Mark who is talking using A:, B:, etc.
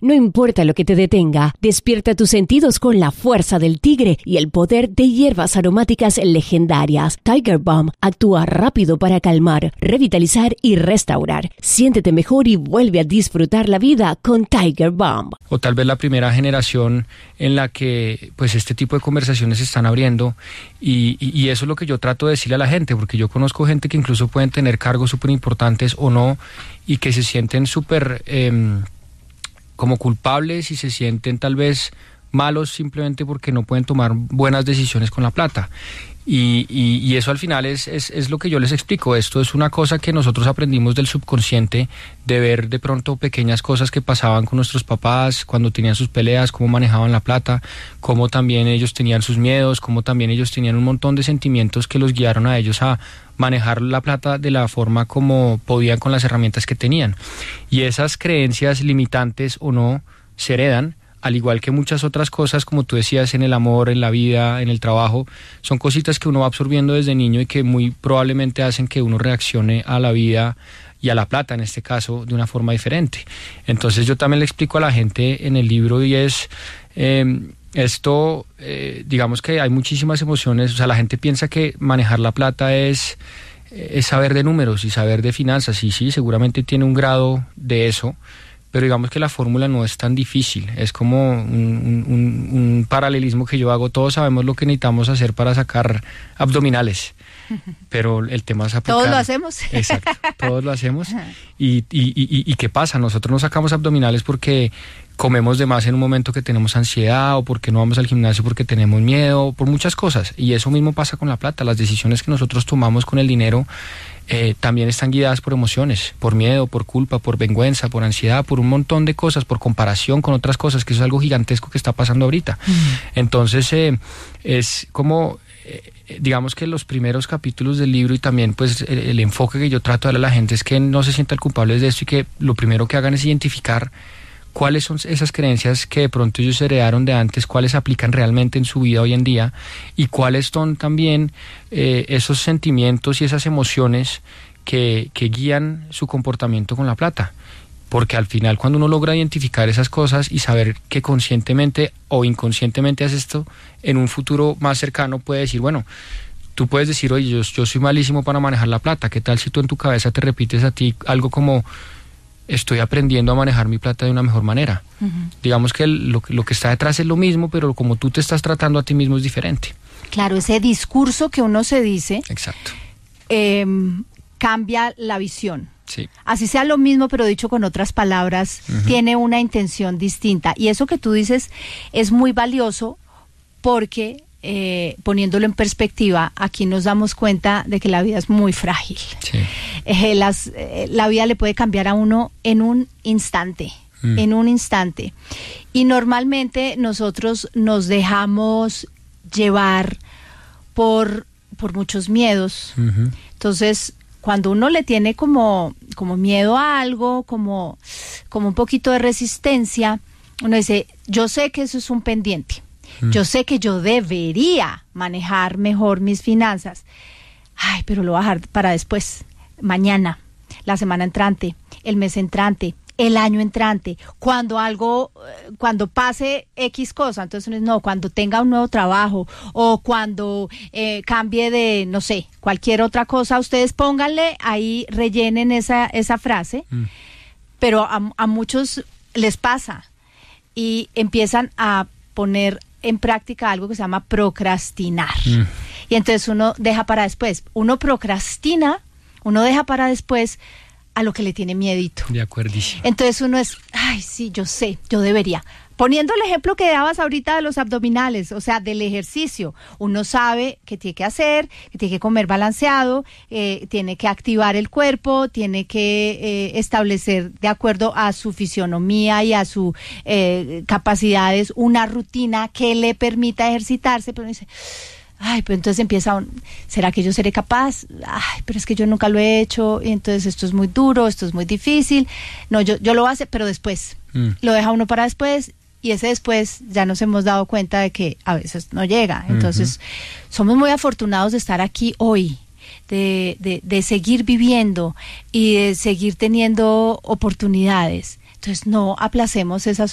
A: No importa lo que te detenga, despierta tus sentidos con la fuerza del tigre y el poder de hierbas aromáticas legendarias. Tiger Balm actúa rápido para calmar, revitalizar y restaurar. Siéntete mejor y vuelve a disfrutar la vida con Tiger Balm.
B: O tal vez la primera generación en la que pues este tipo de conversaciones se están abriendo y eso es lo que yo trato de decirle a la gente, porque yo conozco gente que incluso pueden tener cargos súper importantes o no y que se sienten súper como culpables y se sienten tal vez malos simplemente porque no pueden tomar buenas decisiones con la plata. Y eso al final es lo que yo les explico. Esto es una cosa que nosotros aprendimos del subconsciente, de ver de pronto pequeñas cosas que pasaban con nuestros papás cuando tenían sus peleas, cómo manejaban la plata, cómo también ellos tenían sus miedos, cómo también ellos tenían un montón de sentimientos que los guiaron a ellos a manejar la plata de la forma como podían con las herramientas que tenían. Y esas creencias limitantes o no se heredan, al igual que muchas otras cosas, como tú decías, en el amor, en la vida, en el trabajo. Son cositas que uno va absorbiendo desde niño y que muy probablemente hacen que uno reaccione a la vida y a la plata, en este caso, de una forma diferente. Entonces yo también le explico a la gente en el libro y es... digamos que hay muchísimas emociones. O sea, la gente piensa que manejar la plata es saber de números y saber de finanzas, y sí, seguramente tiene un grado de eso, pero digamos que la fórmula no es tan difícil. Es como un paralelismo que yo hago. Todos sabemos lo que necesitamos hacer para sacar abdominales, pero el tema es aplicar.
C: Todos lo hacemos.
B: Exacto, todos lo hacemos. ¿Y qué pasa? Nosotros no sacamos abdominales porque comemos de más en un momento que tenemos ansiedad, o porque no vamos al gimnasio porque tenemos miedo, por muchas cosas. Y eso mismo pasa con la plata. Las decisiones que nosotros tomamos con el dinero también están guiadas por emociones, por miedo, por culpa, por vergüenza, por ansiedad, por un montón de cosas, por comparación con otras cosas, que eso es algo gigantesco que está pasando ahorita. Entonces es como... digamos que los primeros capítulos del libro y también pues el enfoque que yo trato de darle a la gente es que no se sientan culpables de esto y que lo primero que hagan es identificar cuáles son esas creencias que de pronto ellos heredaron de antes, cuáles aplican realmente en su vida hoy en día y cuáles son también esos sentimientos y esas emociones que guían su comportamiento con la plata. Porque al final, cuando uno logra identificar esas cosas y saber que conscientemente o inconscientemente haces esto, en un futuro más cercano puede decir, bueno, tú puedes decir, oye, yo soy malísimo para manejar la plata. ¿Qué tal si tú en tu cabeza te repites a ti algo como, estoy aprendiendo a manejar mi plata de una mejor manera? Digamos que lo que está detrás es lo mismo, pero como tú te estás tratando a ti mismo es diferente.
C: Claro, ese discurso que uno se dice.
B: Exacto.
C: Cambia la visión.
B: Sí.
C: Así sea lo mismo, pero dicho con otras palabras, tiene una intención distinta. Y eso que tú dices es muy valioso porque, poniéndolo en perspectiva, aquí nos damos cuenta de que la vida es muy frágil.
B: Sí.
C: La vida le puede cambiar a uno en un instante. En un instante. Y normalmente nosotros nos dejamos llevar por muchos miedos. Entonces, cuando uno le tiene como miedo a algo, como un poquito de resistencia, uno dice, yo sé que eso es un pendiente, yo sé que yo debería manejar mejor mis finanzas, ay, pero lo voy a dejar para después, mañana, la semana entrante, el mes entrante, el año entrante, cuando pase X cosa. Entonces no, cuando tenga un nuevo trabajo o cuando cambie de, no sé, cualquier otra cosa, ustedes pónganle ahí, rellenen esa frase, pero a muchos les pasa y empiezan a poner en práctica algo que se llama procrastinar. Y entonces uno deja para después, uno procrastina, uno deja para después a lo que le tiene miedito.
B: De acuerdísimo.
C: Entonces uno es, ay, sí, yo sé, yo debería. Poniendo el ejemplo que dabas ahorita de los abdominales, o sea, del ejercicio, uno sabe que tiene que hacer, que tiene que comer balanceado, tiene que activar el cuerpo, tiene que establecer de acuerdo a su fisionomía y a sus capacidades una rutina que le permita ejercitarse, pero dice, ay, pues entonces empieza, ¿será que yo seré capaz? Ay, pero es que yo nunca lo he hecho, y entonces esto es muy duro, esto es muy difícil. No, yo lo voy a hacer, pero después. Lo deja uno para después, y ese después ya nos hemos dado cuenta de que a veces no llega. Entonces, somos muy afortunados de estar aquí hoy, de seguir viviendo y de seguir teniendo oportunidades. Entonces, no aplacemos esas